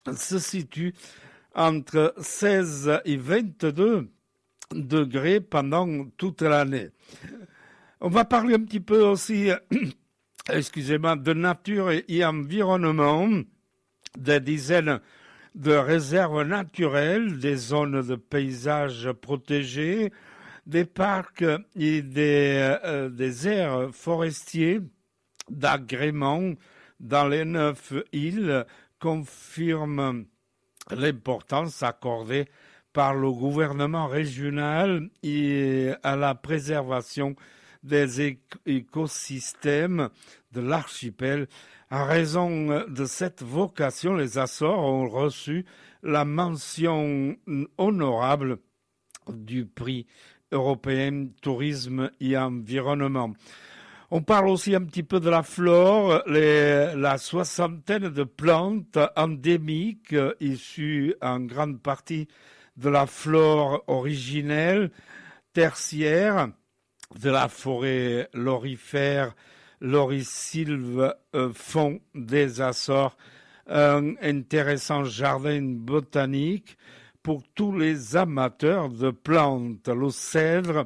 se situe entre 16 et 22 degrés pendant toute l'année. On va parler un petit peu aussi, excusez-moi, de nature et environnement, des dizaines de réserves naturelles, des zones de paysages protégés, des parcs et des aires forestiers d'agrément dans les 9 îles confirment l'importance accordée par le gouvernement régional et à la préservation des écosystèmes de l'archipel. À raison de cette vocation, les Açores ont reçu la mention honorable du prix européen tourisme et environnement. On parle aussi un petit peu de la flore, la soixantaine de plantes endémiques issues en grande partie de la flore originelle, tertiaire, de la forêt lorifère, loricilve fond des Açores, un intéressant jardin botanique pour tous les amateurs de plantes, le cèdre,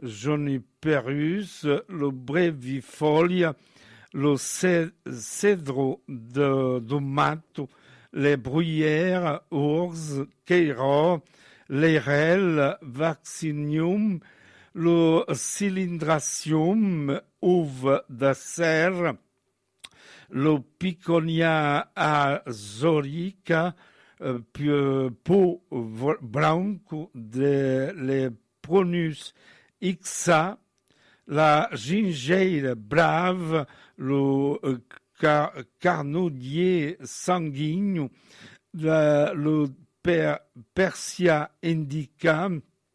Juniperus, le brevifolia, le cedro do mato, les bruyères, ours, queiro, l'airel, vaccinium, le cylindracium, uve de serre, le piconia azorica, peau blanco, les pronus Ixa, la gingeire brave, le carnaudier sanguigne, le Persia indica,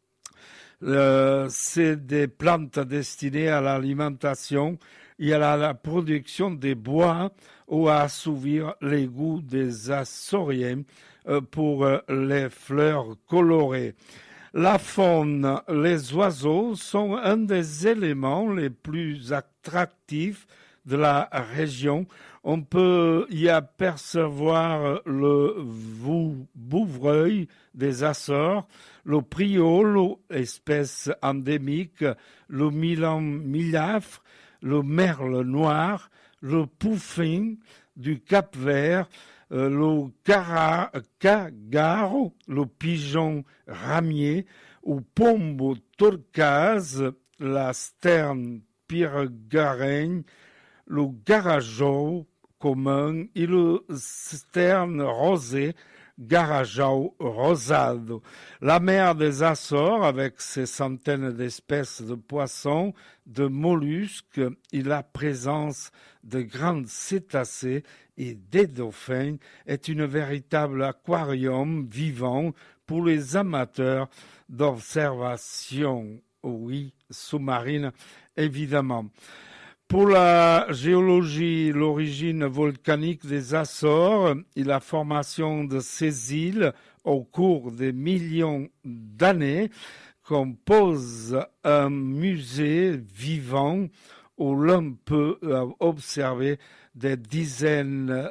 c'est des plantes destinées à l'alimentation et à la production des bois ou à assouvir les goûts des Açoriens pour les fleurs colorées. La faune, les oiseaux sont un des éléments les plus attractifs de la région. On peut y apercevoir le bouvreuil des Açores, le priolo, espèce endémique, le milan milafre, le merle noir, le pouffin du Cap-Vert, le cagaro, le pigeon ramier, ou pombo turquoise, la sterne pyrgaraigne, le garageau commun et le sterne rosé, Garajao rosado. La mer des Açores, avec ses centaines d'espèces de poissons, de mollusques et la présence de grands cétacés et des dauphins, est une véritable aquarium vivant pour les amateurs d'observation, oui, sous-marine, évidemment. Pour la géologie, l'origine volcanique des Açores et la formation de ces îles au cours des millions d'années composent un musée vivant où l'on peut observer des dizaines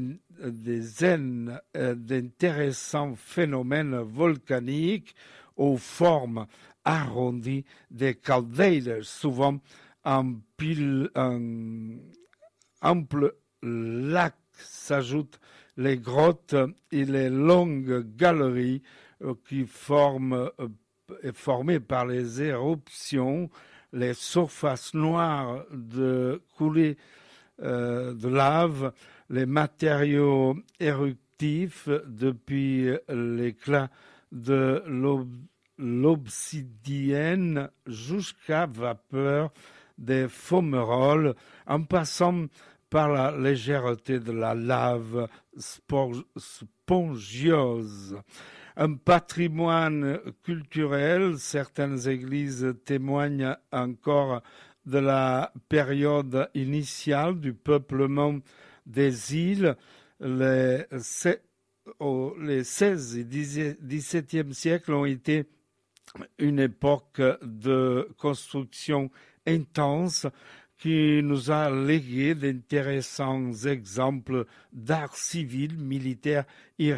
d'intéressants phénomènes volcaniques aux formes arrondies des caldeires, souvent un ample lac. S'ajoutent les grottes et les longues galeries formées par les éruptions, les surfaces noires de coulées de lave, les matériaux éruptifs depuis l'éclat de l'obsidienne jusqu'à vapeur des fumerolles, en passant par la légèreté de la lave spongieuse. Un patrimoine culturel, certaines églises témoignent encore de la période initiale du peuplement des îles, les 16 et 17e siècles ont été une époque de construction intense qui nous a légué d'intéressants exemples d'art civil, militaire et